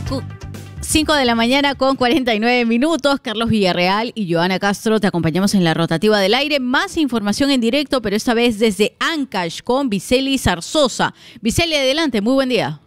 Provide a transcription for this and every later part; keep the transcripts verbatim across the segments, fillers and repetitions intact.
cinco de la mañana con cuarenta y nueve minutos. Carlos Villarreal y Joana Castro te acompañamos en la rotativa del aire. Más información en directo, pero esta vez desde Ancash con Viceli Zarzosa. Viceli, adelante, muy buen día.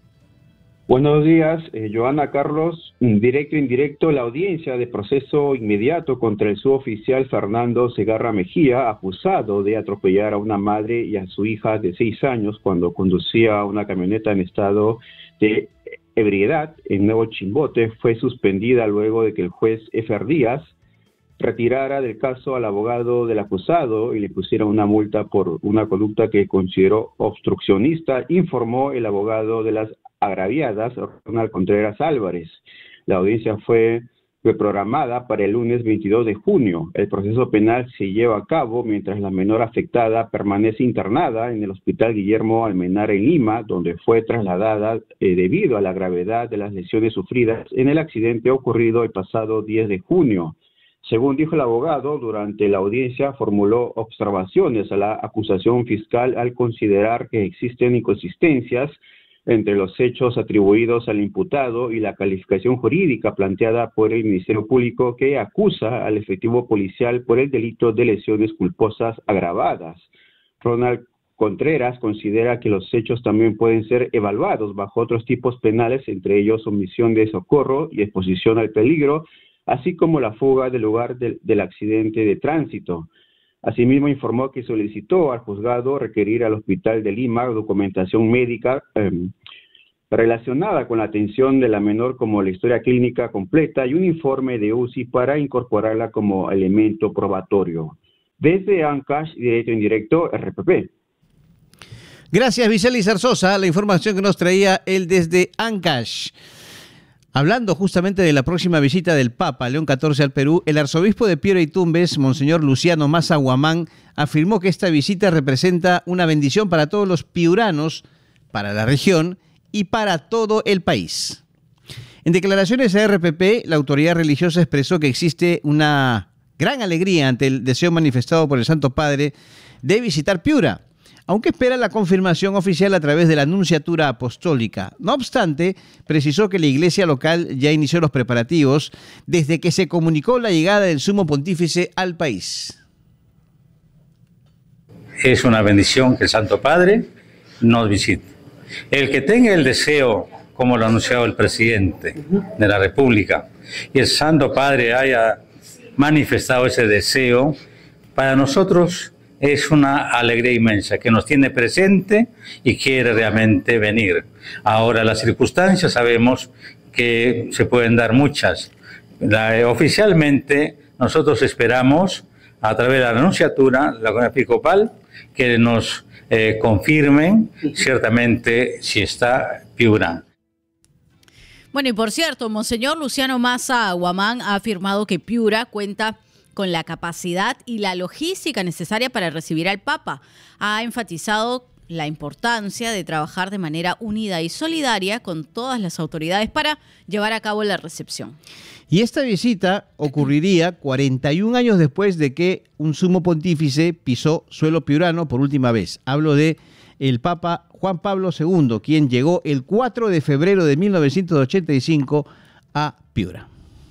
Buenos días, eh, Joana, Carlos. Directo e indirecto, la audiencia de proceso inmediato contra el suboficial Fernando Segarra Mejía, acusado de atropellar a una madre y a su hija de seis años cuando conducía una camioneta en estado de ebriedad en Nuevo Chimbote, fue suspendida luego de que el juez Efer Díaz retirara del caso al abogado del acusado y le pusiera una multa por una conducta que consideró obstruccionista, informó el abogado de las agraviadas, Ronald Contreras Álvarez. La audiencia fue reprogramada para el lunes veintidós de junio. El proceso penal se lleva a cabo mientras la menor afectada permanece internada en el Hospital Guillermo Almenara en Lima, donde fue trasladada eh, debido a la gravedad de las lesiones sufridas en el accidente ocurrido el pasado diez de junio. Según dijo el abogado, durante la audiencia formuló observaciones a la acusación fiscal al considerar que existen inconsistencias entre los hechos atribuidos al imputado y la calificación jurídica planteada por el Ministerio Público que acusa al efectivo policial por el delito de lesiones culposas agravadas. Ronald Contreras considera que los hechos también pueden ser evaluados bajo otros tipos penales, entre ellos omisión de socorro y exposición al peligro, así como la fuga del lugar del, del accidente de tránsito. Asimismo, informó que solicitó al juzgado requerir al Hospital de Lima documentación médica eh, relacionada con la atención de la menor, como la historia clínica completa y un informe de U C I para incorporarla como elemento probatorio. Desde Ancash, directo en directo, R P P. Gracias, Viceli Zarzosa, la información que nos traía él desde Ancash. Hablando justamente de la próxima visita del Papa León catorce al Perú, el arzobispo de Piura y Tumbes, Monseñor Luciano Massa Guamán, afirmó que esta visita representa una bendición para todos los piuranos, para la región y para todo el país. En declaraciones a R P P, la autoridad religiosa expresó que existe una gran alegría ante el deseo manifestado por el Santo Padre de visitar Piura, aunque espera la confirmación oficial a través de la Nunciatura Apostólica. No obstante, precisó que la iglesia local ya inició los preparativos desde que se comunicó la llegada del Sumo Pontífice al país. Es una bendición que el Santo Padre nos visite. El que tenga el deseo, como lo ha anunciado el presidente de la República, y el Santo Padre haya manifestado ese deseo, para nosotros es una alegría inmensa, que nos tiene presente y quiere realmente venir. Ahora, las circunstancias sabemos que se pueden dar muchas. La, oficialmente, nosotros esperamos, a través de la Anunciatura, la Comunidad Episcopal, que nos eh, confirmen ciertamente si está Piura. Bueno, y por cierto, Monseñor Luciano Massa Guamán ha afirmado que Piura cuenta con la capacidad y la logística necesaria para recibir al Papa. Ha enfatizado la importancia de trabajar de manera unida y solidaria con todas las autoridades para llevar a cabo la recepción. Y esta visita ocurriría cuarenta y un años después de que un sumo pontífice pisó suelo piurano por última vez. Hablo de el Papa Juan Pablo segundo, quien llegó el cuatro de febrero de mil novecientos ochenta y cinco a Piura.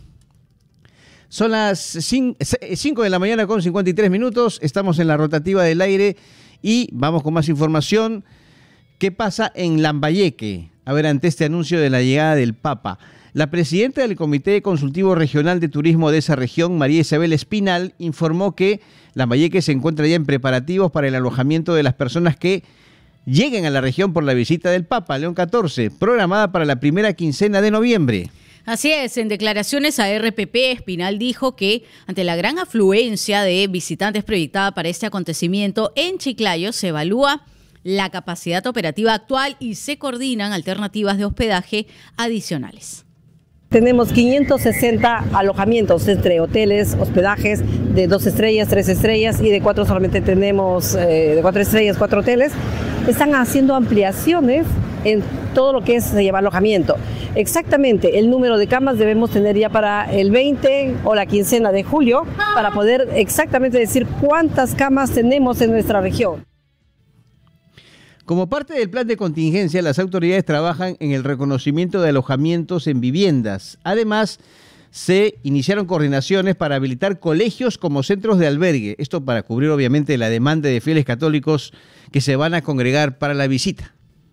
Son las cinco de la mañana con cincuenta y tres minutos, estamos en la rotativa del aire y vamos con más información. ¿Qué pasa en Lambayeque? A ver, ante este anuncio de la llegada del Papa, la presidenta del Comité Consultivo Regional de Turismo de esa región, María Isabel Espinal, informó que Lambayeque se encuentra ya en preparativos para el alojamiento de las personas que lleguen a la región por la visita del Papa León catorce, programada para la primera quincena de noviembre. Así es, en declaraciones a R P P, Espinal dijo que ante la gran afluencia de visitantes proyectada para este acontecimiento en Chiclayo, se evalúa la capacidad operativa actual y se coordinan alternativas de hospedaje adicionales. Tenemos quinientos sesenta alojamientos entre hoteles, hospedajes de dos estrellas, tres estrellas y de cuatro solamente tenemos eh, de cuatro estrellas, cuatro hoteles. Están haciendo ampliaciones en todo lo que es se llama alojamiento. Exactamente el número de camas debemos tener ya para el veinte o la quincena de julio para poder exactamente decir cuántas camas tenemos en nuestra región. Como parte del plan de contingencia, las autoridades trabajan en el reconocimiento de alojamientos en viviendas. Además, se iniciaron coordinaciones para habilitar colegios como centros de albergue. Esto para cubrir, obviamente, la demanda de fieles católicos que se van a congregar para la visita.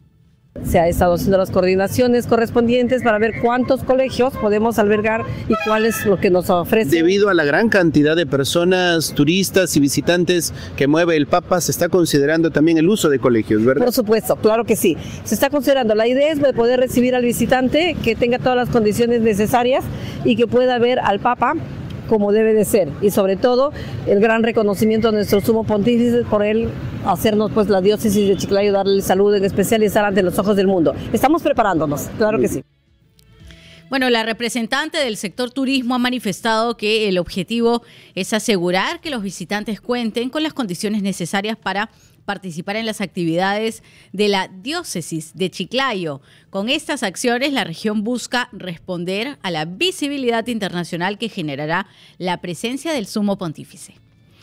Se ha estado haciendo las coordinaciones correspondientes para ver cuántos colegios podemos albergar y cuál es lo que nos ofrece. Debido a la gran cantidad de personas, turistas y visitantes que mueve el Papa, se está considerando también el uso de colegios, ¿verdad? Por supuesto, claro que sí. Se está considerando. La idea es poder recibir al visitante que tenga todas las condiciones necesarias y que pueda ver al Papa como debe de ser, y sobre todo el gran reconocimiento a nuestro sumo pontífice por él hacernos pues la diócesis de Chiclayo, darle salud en especial y estar ante los ojos del mundo. Estamos preparándonos, claro que sí. Bueno, la representante del sector turismo ha manifestado que el objetivo es asegurar que los visitantes cuenten con las condiciones necesarias para participar en las actividades de la diócesis de Chiclayo. Con estas acciones, la región busca responder a la visibilidad internacional que generará la presencia del sumo pontífice.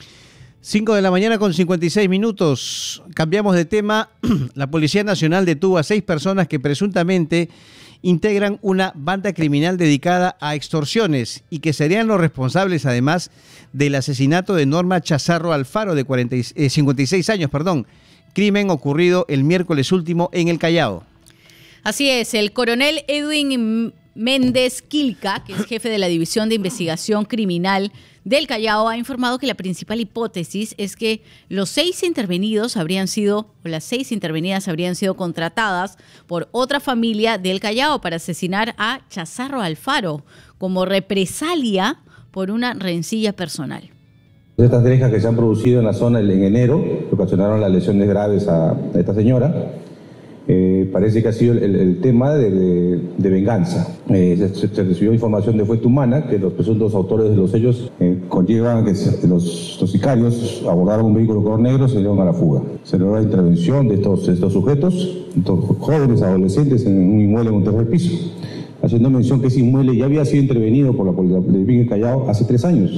cinco de la mañana con cincuenta y seis minutos. Cambiamos de tema. La Policía Nacional detuvo a seis personas que presuntamente integran una banda criminal dedicada a extorsiones y que serían los responsables, además, del asesinato de Norma Chazarro Alfaro, de cuarenta, eh, cincuenta y seis años, perdón, crimen ocurrido el miércoles último en el Callao. Así es, el coronel Edwin Méndez Quilca, que es jefe de la División de Investigación Criminal del Callao, ha informado que la principal hipótesis es que los seis intervenidos habrían sido, o las seis intervenidas habrían sido contratadas por otra familia del Callao para asesinar a Chazarro Alfaro como represalia por una rencilla personal. Estas rejas que se han producido en la zona en enero, que ocasionaron las lesiones graves a esta señora, Eh, parece que ha sido el, el tema de, de, de venganza. Eh, se, se recibió información de fuente humana que los presuntos autores de los hechos eh, conllevan que se, los, los sicarios abordaron un vehículo color negro y se dieron a la fuga. Se logró la intervención de estos, estos sujetos, estos jóvenes, adolescentes, en un inmueble en un tercer piso, haciendo mención que ese inmueble ya había sido intervenido por la Policía de Callao hace tres años.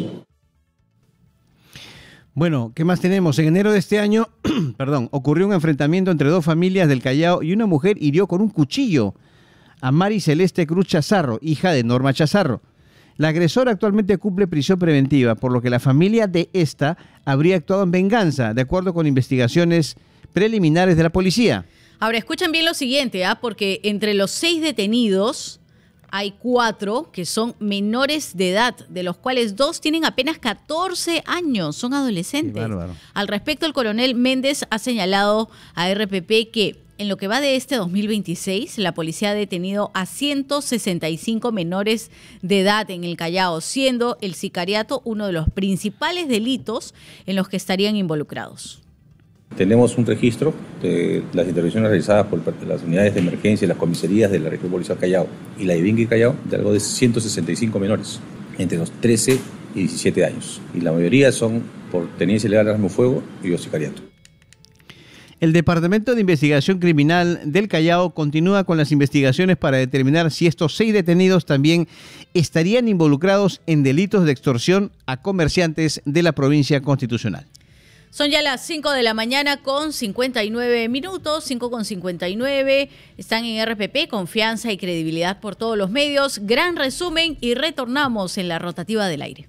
Bueno, ¿qué más tenemos? En enero de este año, perdón, ocurrió un enfrentamiento entre dos familias del Callao y una mujer hirió con un cuchillo a Mari Celeste Cruz Chazarro, hija de Norma Chazarro. La agresora actualmente cumple prisión preventiva, por lo que la familia de esta habría actuado en venganza, de acuerdo con investigaciones preliminares de la policía. Ahora, escuchen bien lo siguiente, ¿ah? Porque entre los seis detenidos hay cuatro que son menores de edad, de los cuales dos tienen apenas catorce años, son adolescentes. Al respecto, el coronel Méndez ha señalado a R P P que en lo que va de este dos mil veintiséis, la policía ha detenido a ciento sesenta y cinco menores de edad en el Callao, siendo el sicariato uno de los principales delitos en los que estarían involucrados. Tenemos un registro de las intervenciones realizadas por las unidades de emergencia y las comisarías de la región policial Callao y la Ibinca y Callao de algo de ciento sesenta y cinco menores entre los trece y diecisiete años. Y la mayoría son por tenencia ilegal de arma de fuego y o sicariato. El Departamento de Investigación Criminal del Callao continúa con las investigaciones para determinar si estos seis detenidos también estarían involucrados en delitos de extorsión a comerciantes de la provincia constitucional. Son ya las cinco de la mañana con cincuenta y nueve minutos, cinco con cincuenta y nueve. Están en R P P, confianza y credibilidad por todos los medios. Gran resumen y retornamos en la rotativa del aire.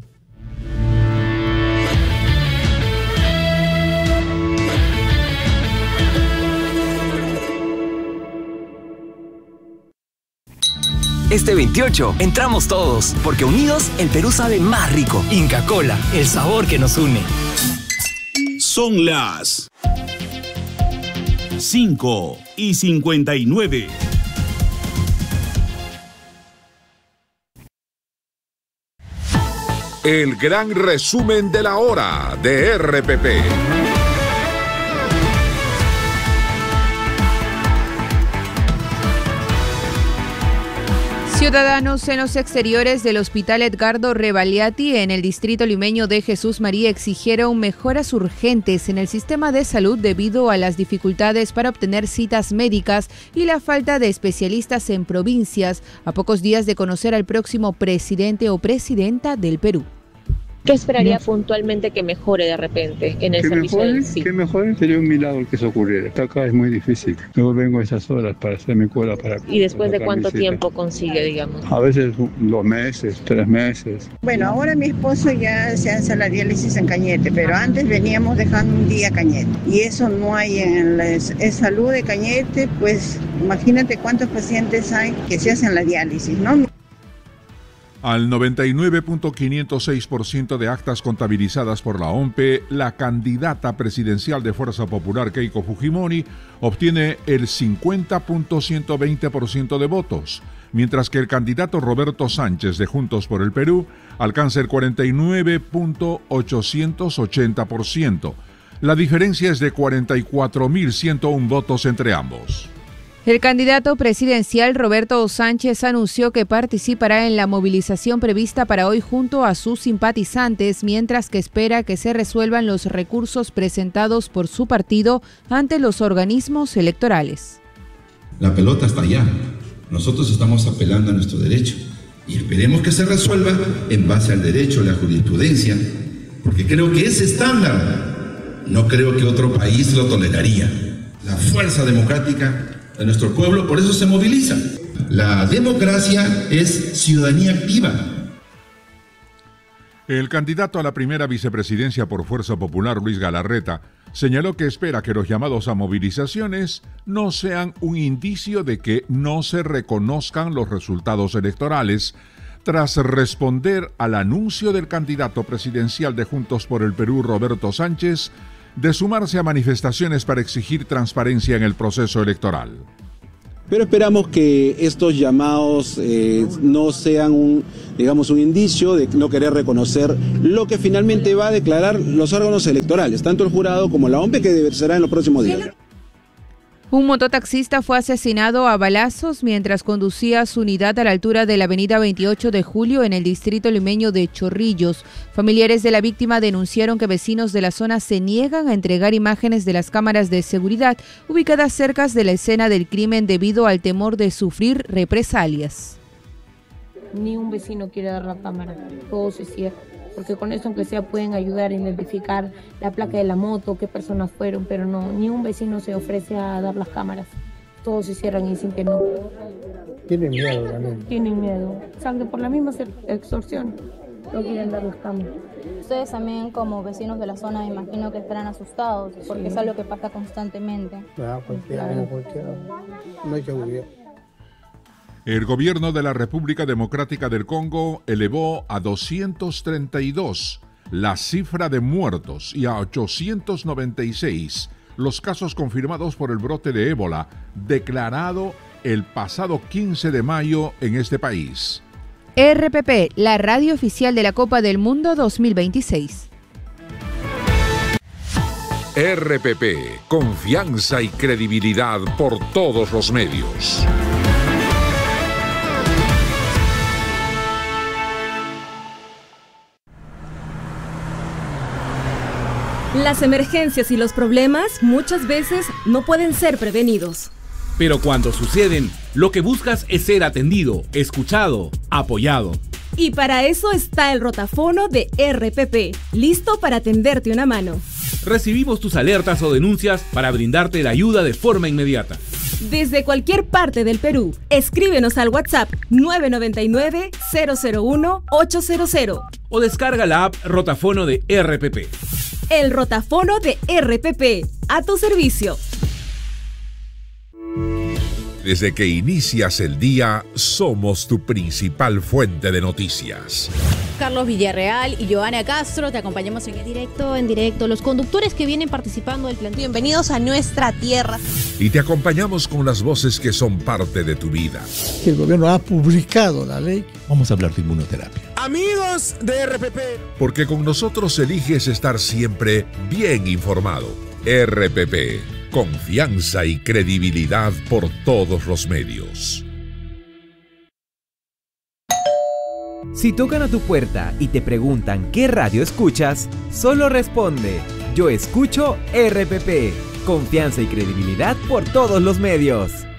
Este veintiocho entramos todos, porque unidos el Perú sabe más rico. Inca Kola, el sabor que nos une. Son las cinco y cincuenta y nueve. El gran resumen de la hora de R P P. Ciudadanos en los exteriores del Hospital Edgardo Revaliati en el distrito limeño de Jesús María exigieron mejoras urgentes en el sistema de salud debido a las dificultades para obtener citas médicas y la falta de especialistas en provincias, a pocos días de conocer al próximo presidente o presidenta del Perú. ¿Qué esperaría no. puntualmente que mejore de repente en el que servicio mejore, del S I? Que mejore, sería un milagro que eso ocurriera. Hasta acá es muy difícil. Luego vengo a esas horas para hacer mi cola para... ¿Y después de cuánto tiempo consigue, digamos? A veces dos meses, tres meses. Bueno, ahora mi esposo ya se hace la diálisis en Cañete, pero antes veníamos dejando un día Cañete. Y eso no hay en la es salud de Cañete, pues imagínate cuántos pacientes hay que se hacen la diálisis, ¿no? Al noventa y nueve punto quinientos seis por ciento de actas contabilizadas por la O M P E, la candidata presidencial de Fuerza Popular, Keiko Fujimori, obtiene el cincuenta punto ciento veinte por ciento de votos, mientras que el candidato Roberto Sánchez de Juntos por el Perú alcanza el cuarenta y nueve punto ochocientos ochenta por ciento. La diferencia es de cuarenta y cuatro mil ciento uno votos entre ambos. El candidato presidencial Roberto Sánchez anunció que participará en la movilización prevista para hoy junto a sus simpatizantes, mientras que espera que se resuelvan los recursos presentados por su partido ante los organismos electorales. La pelota está allá. Nosotros estamos apelando a nuestro derecho y esperemos que se resuelva en base al derecho, la jurisprudencia, porque creo que ese estándar no creo que otro país lo toleraría. La fuerza democrática de nuestro pueblo, por eso se moviliza. La democracia es ciudadanía activa. El candidato a la primera vicepresidencia por Fuerza Popular, Luis Galarreta, señaló que espera que los llamados a movilizaciones no sean un indicio de que no se reconozcan los resultados electorales, tras responder al anuncio del candidato presidencial de Juntos por el Perú, Roberto Sánchez, de sumarse a manifestaciones para exigir transparencia en el proceso electoral. Pero esperamos que estos llamados eh, no sean un, digamos, un indicio de no querer reconocer lo que finalmente va a declarar los órganos electorales, tanto el jurado como la O M P E, que será en los próximos días. Un mototaxista fue asesinado a balazos mientras conducía su unidad a la altura de la avenida veintiocho de julio en el distrito limeño de Chorrillos. Familiares de la víctima denunciaron que vecinos de la zona se niegan a entregar imágenes de las cámaras de seguridad ubicadas cerca de la escena del crimen debido al temor de sufrir represalias. Ni un vecino quiere dar la cámara, todo se cierra, porque con eso aunque sea pueden ayudar a identificar la placa de la moto, qué personas fueron, pero no, ni un vecino se ofrece a dar las cámaras. Todos se cierran y dicen que no. Tienen miedo también. Tienen miedo. Salgan por la misma extorsión. No quieren dar las cámaras. Ustedes también como vecinos de la zona me imagino que estarán asustados, porque sí. Es algo que pasa constantemente. No, cualquiera, claro. cualquiera. No hay que huir. El gobierno de la República Democrática del Congo elevó a doscientos treinta y dos la cifra de muertos y a ochocientos noventa y seis los casos confirmados por el brote de ébola declarado el pasado quince de mayo en este país. R P P, la radio oficial de la Copa del Mundo dos mil veintiséis. R P P, confianza y credibilidad por todos los medios. Las emergencias y los problemas muchas veces no pueden ser prevenidos. Pero cuando suceden, lo que buscas es ser atendido, escuchado, apoyado. Y para eso está el rotafono de R P P, listo para tenderte una mano. Recibimos tus alertas o denuncias para brindarte la ayuda de forma inmediata. Desde cualquier parte del Perú, escríbenos al WhatsApp nueve nueve nueve, cero cero uno, ocho cero cero. O descarga la app Rotafono de R P P. El rotafono de R P P, a tu servicio. Desde que inicias el día, somos tu principal fuente de noticias. Carlos Villarreal y Joana Castro, te acompañamos en el directo, en directo. Los conductores que vienen participando del plan. Bienvenidos a nuestra tierra. Y te acompañamos con las voces que son parte de tu vida. El gobierno ha publicado la ley. Vamos a hablar de inmunoterapia. Amigos de R P P. Porque con nosotros eliges estar siempre bien informado. R P P, confianza y credibilidad por todos los medios. Si tocan a tu puerta y te preguntan qué radio escuchas, solo responde: yo escucho R P P, confianza y credibilidad por todos los medios.